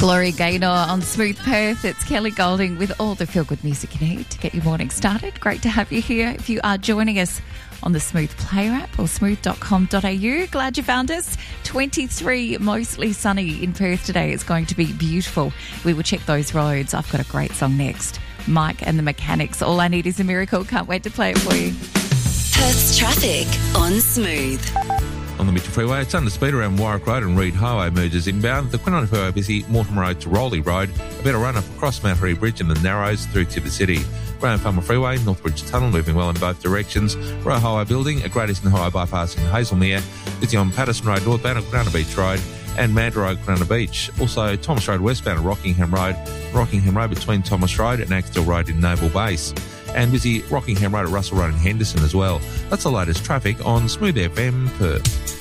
Gloria Gaynor on Smooth Perth. It's Kelly Golding with all the feel-good music you need to get your morning started. Great to have you here. If you are joining us on the Smooth Player app or smooth.com.au, glad you found us. 23, mostly sunny in Perth today. It's going to be beautiful. We will check those roads. I've got a great song next. Mike and the Mechanics. All I Need Is a Miracle. Can't wait to play it for you. Perth's traffic on Smooth. On the Mitchell Freeway, it's under speed around Warwick Road and Reed Highway merges inbound. The Quinton Freeway busy, Mortimer Road to Rowley Road. A better run up across Mount Harry Bridge and the Narrows through to the city. Graham Farmer Freeway, Northbridge Tunnel moving well in both directions. Royal Highway Building, a Great Eastern Highway bypass in Hazelmere. Busy on Patterson Road northbound at Corona Beach Road and Mandurah Road, Corona Beach. Also Thomas Road westbound at Rockingham Road between Thomas Road and Axtell Road in Naval Base. And busy Rockingham Road at Russell Road in Henderson as well. That's the latest traffic on Smooth FM Perth.